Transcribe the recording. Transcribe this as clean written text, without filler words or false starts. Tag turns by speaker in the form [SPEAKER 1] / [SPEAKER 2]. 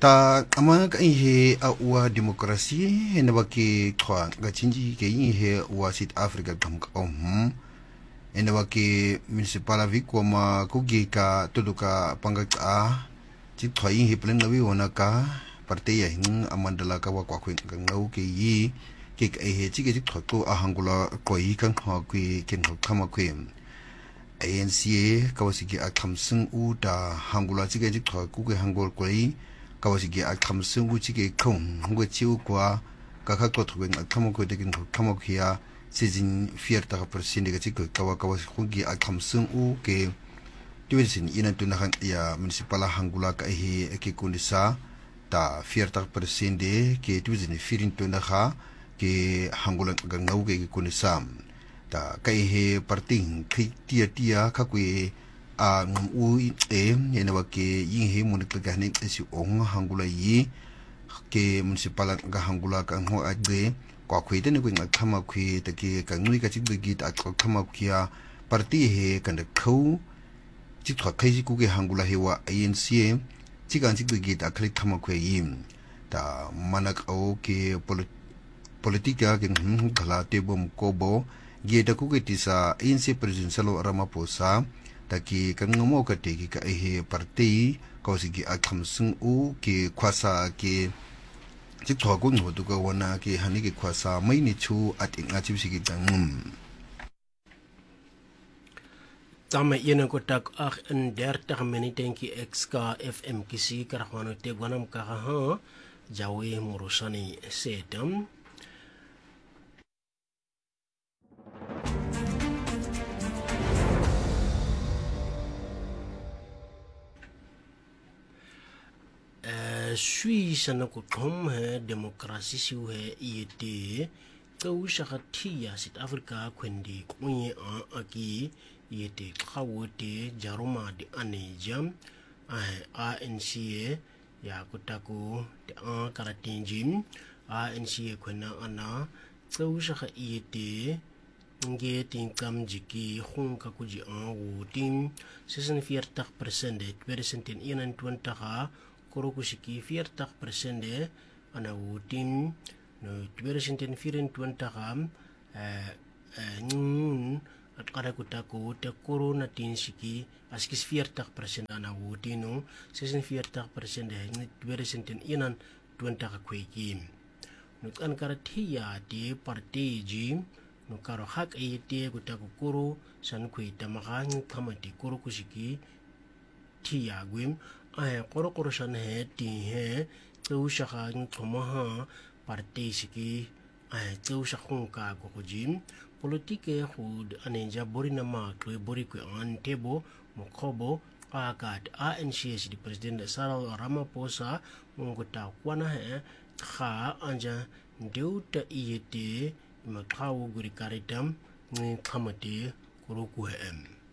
[SPEAKER 1] ta ama ka he a wa demokrasi ne ba ke khwa ga chinji ke he wa South Africa kam ka ene wa ke municipal viko ma ku gi ka tuduka panga a chi thoi he plan ngawi ona ka parte ya hin amandala ka wa kwa khwen ka ngau ke yi ke he chi ke thoi ko a hangula ko yi kan ha ku ken ho khama ku ANC kawasiki a khamsung u da hangula chi ke thoi ku ke hangol ko yi kawasiki a khamsung u chi ke khong ngo chiu kwa ka kha ko thwen a khama ko de ken ho khama khia sizin 40% ga chik kawa khungi a khamsung u ke tuisin ina tuna khan ya municipal hangula ka hi ke kunisa ta 40% de ke tuisin firin tuna kha ke hangula ga ngau ke kunisa ta kai he parting tia kha ku a u ena wa ke yin he mun ka ne si ong hangula yi ke municipal ga hangula ka ho agre kwa kwete ne kwing khama khwe te ke ka ngui ka chik gi ta khama khia party he kan de khau chi thwa khai ku ke hangula he wa ANC chi kan chik gi ta khali khama khwe yim ta manak o ke politika ke khala te bom ko bo ge da ku ke ti sa ANC president Salo Ramaphosa ta ki kan ngomo ka te ki ka he party ko si gi a khamsung u ke khwasa ke chik thwa ko ngo to ka wana ke hani ke khwasa mai ni chu at inga chi si ki tangum
[SPEAKER 2] tama yena ko tak ag in 30 minute ki XK FM kisi karahwano te gwanam ka ha jawe murusani setam Suisse na ko thom he demokrasi si he yete to shakatia South Africa kwendi kunye aki yete khawote jaruma de anejam ANC ya kutako de karatinjim ANC kwena ana to shaka yete nge tinkam jiki khunka kuji wotin 46% de 2021 Korokusiki 40% ana wotin no 2024 at kada kutako te corona tinsiki askis 40% ana wotino 46% de 2021 kweki no kan karatia de parteji no karo hak ete kutako koro san kwita makan kamati korokusiki tia gwim koro san he ti he to shaka ngoma party siki to shakun ka go jim politike hud anenja borina ma to bori ko antebo mokobo akat ANC di president Cyril Ramaphosa mungota kwana he kha anja deuta iete makhawo guri karitam ni khamati koro ku hem